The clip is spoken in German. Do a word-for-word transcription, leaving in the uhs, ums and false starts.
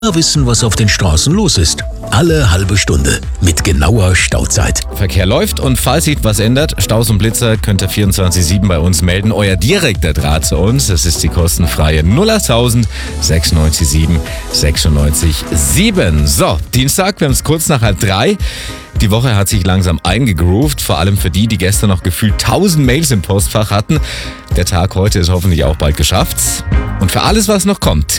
wissen, was auf den Straßen los ist. Alle halbe Stunde mit genauer Stauzeit. Verkehr läuft und falls sich was ändert, Staus und Blitzer, könnt ihr vierundzwanzig sieben bei uns melden. Euer direkter Draht zu uns, das ist die kostenfreie null achttausend sechsundneunzig sieben sechsundneunzig sieben. So, Dienstag, wir haben es kurz nach halb drei. Die Woche hat sich langsam eingegroovt, vor allem für die, die gestern noch gefühlt tausend Mails im Postfach hatten. Der Tag heute ist hoffentlich auch bald geschafft. Und für alles, was noch kommt,